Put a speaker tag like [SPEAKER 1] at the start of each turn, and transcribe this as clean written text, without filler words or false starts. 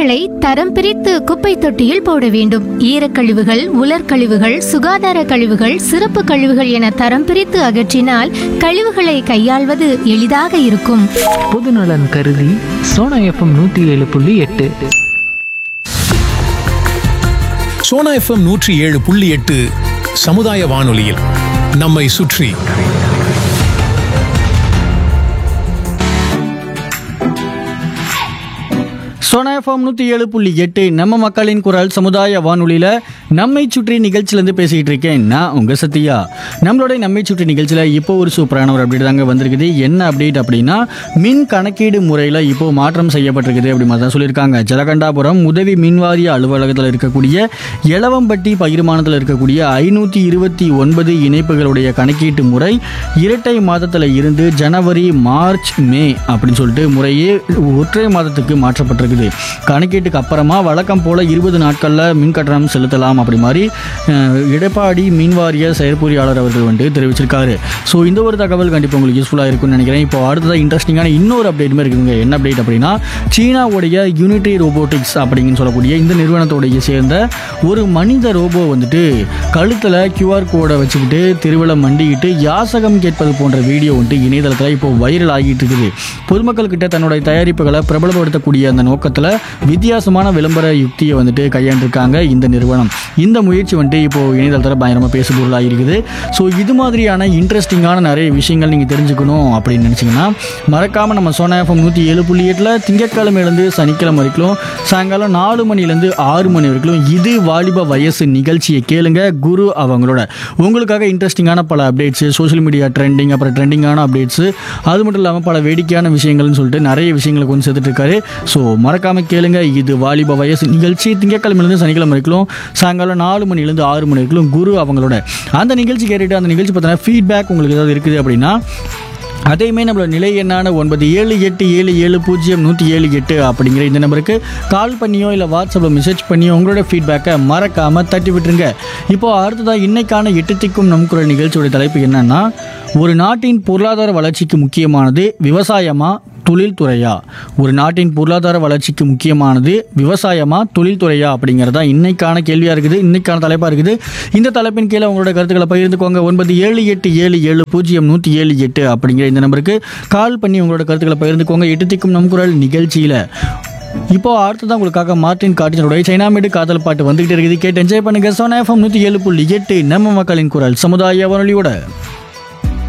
[SPEAKER 1] கழிவுகளை தரம் பிரித்து குப்பை தொட்டியில் போட வேண்டும். ஈரக்கழிவுகள், உலர்கழிவுகள், சுகாதார கழிவுகள், சிறப்பு கழிவுகள் என தரம் பிரித்து அகற்றினால் கழிவுகளை கையாள்வது எளிதாக இருக்கும்.
[SPEAKER 2] பொதுநலன் கருதி சோனா எஃப்எம் 107.8.
[SPEAKER 3] சோனா எஃப்எம் 107.8 சமுதாய வானொலியில் நம்மை சுற்றி.
[SPEAKER 4] சோனா எஃப்எம் 107.8 நம்ம மக்களின் குரல் சமுதாய வானொலியில் நம்மை சுற்றி நிகழ்ச்சியிலேருந்து பேசிக்கிட்டு இருக்கேன் நான் உங்கள் சத்யா. நம்மளுடைய நம்மை சுற்றி நிகழ்ச்சியில் இப்போ ஒரு சூப்பரான ஒரு அப்டேட் தாங்க வந்திருக்குது. என்ன அப்டேட் அப்படின்னா, மின் கணக்கீடு முறையில் இப்போ மாற்றம் செய்யப்பட்டிருக்குது அப்படி மாதிரி தான் சொல்லியிருக்காங்க. ஜலகண்டாபுரம் உதவி மின்வாரிய அலுவலகத்தில் இருக்கக்கூடிய எலவம்பட்டி பகிர்மானத்தில் இருக்கக்கூடிய 529 இணைப்புகளுடைய கணக்கீட்டு முறை இரட்டை மாதத்தில் இருந்து ஜனவரி, மார்ச், மே அப்படின்னு சொல்லிட்டு முறையே ஒற்றை மாதத்துக்கு மாற்றப்பட்டிருக்குது. கணக்கீட்டுக்கு அப்புறமா வழக்கம் போல 20 நாட்களில் மின் கட்டணம் செலுத்தலாம் அப்படி மாதிரி எடப்பாடி மின்வாரிய செயற்பொறியாளர் அவர்கள் வந்து தெரிவிச்சிருக்காரு. ஸோ இந்த ஒரு தகவல் கண்டிப்பாக உங்களுக்கு யூஸ்ஃபுல்லாக இருக்கும்னு நினைக்கிறேன். இப்போ அடுத்ததாக இன்ட்ரெஸ்டிங்கான இன்னொரு அப்டேட்டுமே இருக்குதுங்க. என்ன அப்டேட் அப்படின்னா, சீனாவுடைய யூனிட்டி ரோபோட்டிக்ஸ் அப்படின்னு சொல்லக்கூடிய இந்த நிறுவனத்தோடைய சேர்ந்த ஒரு மனித ரோபோ வந்துட்டு கழுத்தில் QR கோடை வச்சுக்கிட்டு தெருவில் மண்டிக்கிட்டு யாசகம் கேட்பது போன்ற வீடியோ வந்துட்டு இணையதளத்தில் இப்போ வைரல் ஆகிட்டு இருக்குது. பொதுமக்கள் கிட்ட தன்னுடைய தயாரிப்புகளை பிரபலப்படுத்தக்கூடிய அந்த நோக்கத்தில் வித்தியாசமான விளம்பர யுக்தியை வந்துட்டு கையாண்டிருக்காங்க இந்த நிறுவனம். இந்த முயற்சி வந்துட்டு இப்போ இணையதளத்தில் பயங்கரமாக பேசுபொருளாக இருக்குது. ஸோ இது மாதிரியான இன்ட்ரெஸ்டிங்கான நிறைய விஷயங்கள் நீங்கள் தெரிஞ்சுக்கணும் அப்படின்னு நினச்சிங்கன்னா மறக்காமல் நம்ம சோனா எஃப்எம் 107.8 திங்கட்கிழமையிலேருந்து சனிக்கிழமை வரைக்கும் சாயங்காலம் 4 மணிலேருந்து 6 மணி வரைக்கும் இது வாலிப வயசு நிகழ்ச்சியை கேளுங்க. குரு அவங்களோட உங்களுக்காக இன்ட்ரெஸ்டிங்கான பல அப்டேட்ஸு, சோஷியல் மீடியா ட்ரெண்டிங், அப்புறம் ட்ரெண்டிங்கான அப்டேட்ஸு, அது மட்டும் இல்லாமல் பல வேடிக்கையான விஷயங்கள்னு சொல்லிட்டு நிறைய விஷயங்களை கொண்டு சேர்த்துட்டு இருக்காரு. ஸோ மறக்காமல் கேளுங்க. இது வாலிப வயசு நிகழ்ச்சி திங்கட்கிழமையிலேருந்து சனிக்கிழமை வரைக்கும் சாயங்காலம் 4 மணிலேருந்து 6 மணி வரைக்கும் குரு அவங்களோட அந்த நிகழ்ச்சி கேட்டுட்டு அந்த நிகழ்ச்சி பார்த்தீங்கன்னா ஃபீட்பேக் உங்களுக்கு ஏதாவது இருக்குது அப்படின்னா அதையுமே நம்மளோட நிலை எண்ணான 9787700178 அப்படிங்கிற இந்த நம்பருக்கு கால் பண்ணியோ இல்லை வாட்ஸ்அப்பில் மெசேஜ் பண்ணியோ உங்களோட ஃபீட்பேக்கை மறக்காமல் தட்டி விட்டுருங்க. இப்போ அடுத்ததாக இன்னைக்கான 8 திக்கும் நம் குரல் நிகழ்ச்சியோட தலைப்பு என்னன்னா, ஒரு நாட்டின் பொருளாதார வளர்ச்சிக்கு முக்கியமானது விவசாயமா தொழில்துறையா? ஒரு நாட்டின் பொருளாதார வளர்ச்சிக்கு முக்கியமானது விவசாயமா தொழில்துறையா அப்படிங்கிறதா இன்னைக்கான கேள்வியாக இருக்குது, இன்னைக்கான தலைப்பாக இருக்குது. இந்த தலைப்பின் கீழே உங்களோட கருத்துக்களை பகிர்ந்துக்கோங்க. 9787700178 அப்படிங்கிற இந்த நம்பருக்கு கால் பண்ணி உங்களோட கருத்துக்களை பகிர்ந்துக்கோங்க. 8 திக்கும் நம் குரல் நிகழ்ச்சியில் இப்போ அடுத்ததான் உங்களுக்காக மார்டின் கார்டினருடைய சைனாமேடு காதல் பாட்டு வந்துகிட்டு இருக்குது. கேட்டு என்ஜாய் பண்ணுங்க. சோனா எஃப்எம் 107.8 நம்ம மக்களின் குரல் சமுதாய வானொலியோட.